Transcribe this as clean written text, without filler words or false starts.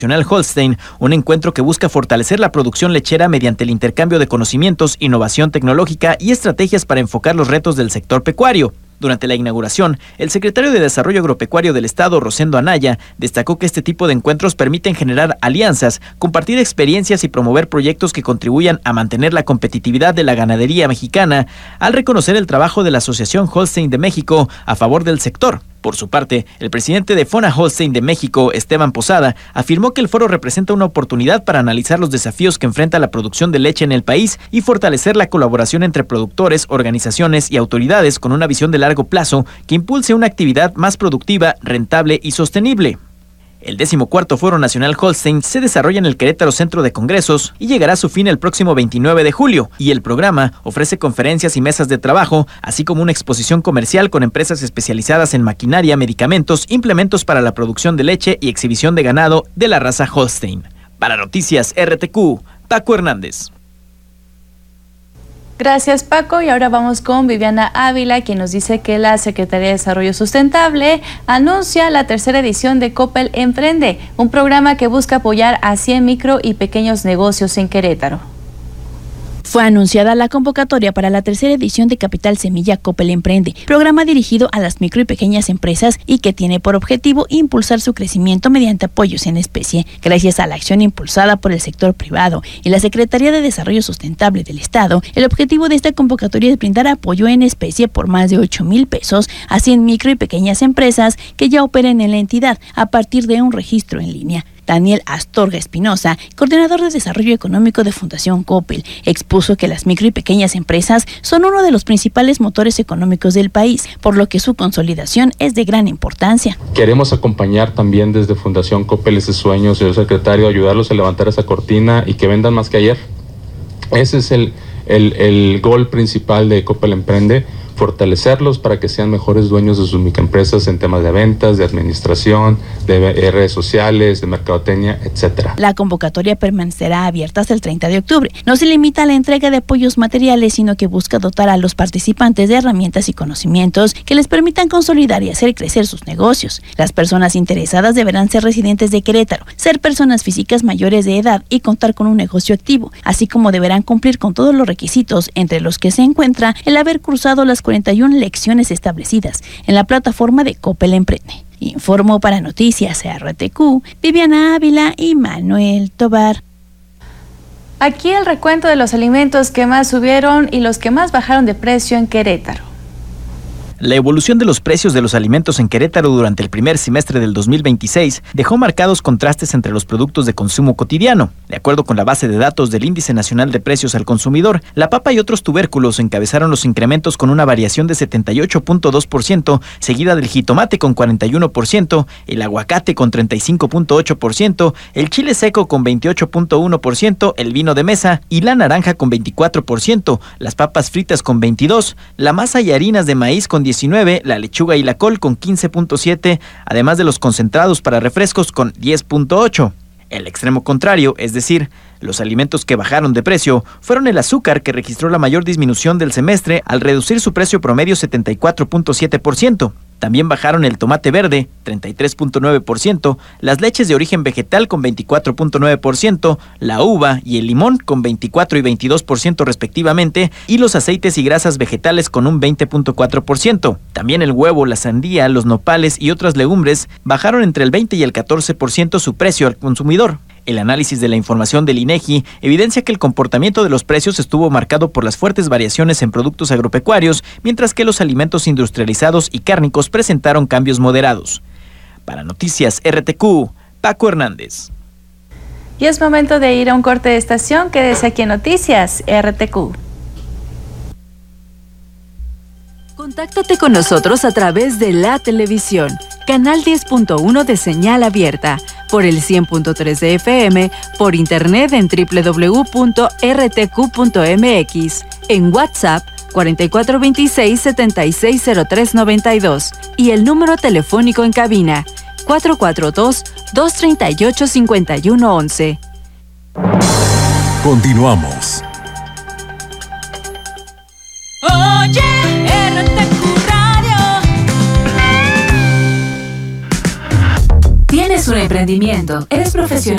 Nacional Holstein, un encuentro que busca fortalecer la producción lechera mediante el intercambio de conocimientos, innovación tecnológica y estrategias para enfocar los retos del sector pecuario. Durante la inauguración, el secretario de Desarrollo Agropecuario del Estado, Rosendo Anaya, destacó que este tipo de encuentros permiten generar alianzas, compartir experiencias y promover proyectos que contribuyan a mantener la competitividad de la ganadería mexicana, al reconocer el trabajo de la Asociación Holstein de México a favor del sector. Por su parte, el presidente de FONA Holstein de México, Esteban Posada, afirmó que el foro representa una oportunidad para analizar los desafíos que enfrenta la producción de leche en el país y fortalecer la colaboración entre productores, organizaciones y autoridades con una visión de largo plazo que impulse una actividad más productiva, rentable y sostenible. El 14º Foro Nacional Holstein se desarrolla en el Querétaro Centro de Congresos y llegará a su fin el próximo 29 de julio, y el programa ofrece conferencias y mesas de trabajo, así como una exposición comercial con empresas especializadas en maquinaria, medicamentos, implementos para la producción de leche y exhibición de ganado de la raza Holstein. Para Noticias RTQ, Paco Hernández. Gracias, Paco. Y ahora vamos con Viviana Ávila, quien nos dice que la Secretaría de Desarrollo Sustentable anuncia la tercera edición de Coppel Emprende, un programa que busca apoyar a 100 micro y pequeños negocios en Querétaro. Fue anunciada la convocatoria para la tercera edición de Capital Semilla Coppel Emprende, programa dirigido a las micro y pequeñas empresas y que tiene por objetivo impulsar su crecimiento mediante apoyos en especie. Gracias a la acción impulsada por el sector privado y la Secretaría de Desarrollo Sustentable del Estado, el objetivo de esta convocatoria es brindar apoyo en especie por más de 8,000 pesos a 100 micro y pequeñas empresas que ya operen en la entidad a partir de un registro en línea. Daniel Astorga Espinosa, coordinador de Desarrollo Económico de Fundación Coppel, expuso que las micro y pequeñas empresas son uno de los principales motores económicos del país, por lo que su consolidación es de gran importancia. Queremos acompañar también desde Fundación Coppel ese sueño, señor secretario, ayudarlos a levantar esa cortina y que vendan más que ayer. Ese es el gol principal de Coppel Emprende, fortalecerlos para que sean mejores dueños de sus microempresas en temas de ventas, de administración, de redes sociales, de mercadotecnia, etcétera. La convocatoria permanecerá abierta hasta el 30 de octubre. No se limita a la entrega de apoyos materiales, sino que busca dotar a los participantes de herramientas y conocimientos que les permitan consolidar y hacer crecer sus negocios. Las personas interesadas deberán ser residentes de Querétaro, ser personas físicas mayores de edad y contar con un negocio activo, así como deberán cumplir con todos los requisitos, entre los que se encuentra el haber cursado las 41 lecciones establecidas en la plataforma de Coppel Emprende. Informó para Noticias RTQ, Viviana Ávila y Manuel Tobar. Aquí el recuento de los alimentos que más subieron y los que más bajaron de precio en Querétaro. La evolución de los precios de los alimentos en Querétaro durante el primer semestre del 2026 dejó marcados contrastes entre los productos de consumo cotidiano. De acuerdo con la base de datos del Índice Nacional de Precios al Consumidor, la papa y otros tubérculos encabezaron los incrementos con una variación de 78.2%, seguida del jitomate con 41%, el aguacate con 35.8%, el chile seco con 28.1%, el vino de mesa y la naranja con 24%, las papas fritas con 22%, la masa y harinas de maíz con 19%, la lechuga y la col con 15.7%, además de los concentrados para refrescos con 10.8%. El extremo contrario, es decir, los alimentos que bajaron de precio, fueron el azúcar, que registró la mayor disminución del semestre al reducir su precio promedio 74.7%. También bajaron el tomate verde, 33.9%, las leches de origen vegetal con 24.9%, la uva y el limón con 24 y 22% respectivamente, y los aceites y grasas vegetales con un 20.4%. También el huevo, la sandía, los nopales y otras legumbres bajaron entre el 20 y el 14% su precio al consumidor. El análisis de la información del INEGI evidencia que el comportamiento de los precios estuvo marcado por las fuertes variaciones en productos agropecuarios, mientras que los alimentos industrializados y cárnicos presentaron cambios moderados. Para Noticias RTQ, Paco Hernández. Y es momento de ir a un corte de estación. Quédese aquí en Noticias RTQ. Contáctate con nosotros a través de la televisión, canal 10.1 de señal abierta, por el 100.3 de FM, por internet en www.rtq.mx, en WhatsApp 4426-760392 y el número telefónico en cabina 442-238-5111. Continuamos. Oye, RTQ Radio. ¿Tienes Tienes un emprendimiento, eres profesional